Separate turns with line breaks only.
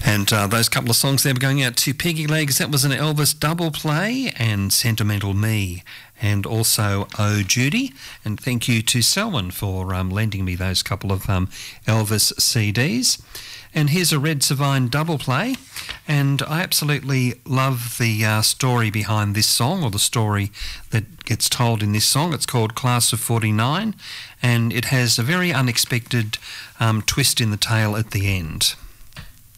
And those couple of songs there were going out to Peggy Legs. That was an Elvis double play, and Sentimental Me, and also Oh Judy. And thank you to Selwyn for lending me those couple of Elvis CDs. And here's a Red Savine double play, and I absolutely love the story behind this song, or the story that gets told in this song. It's called Class of 49, and it has a very unexpected twist in the tale at the end.